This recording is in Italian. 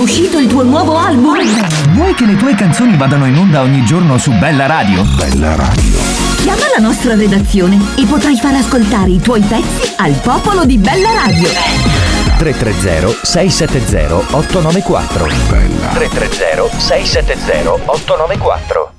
uscito il tuo nuovo album? Vuoi che le tue canzoni vadano in onda ogni giorno su Bella Radio? Bella Radio. Chiama la nostra redazione e potrai far ascoltare i tuoi pezzi al popolo di Bella Radio. 330-670-894. Bella. 330-670-894.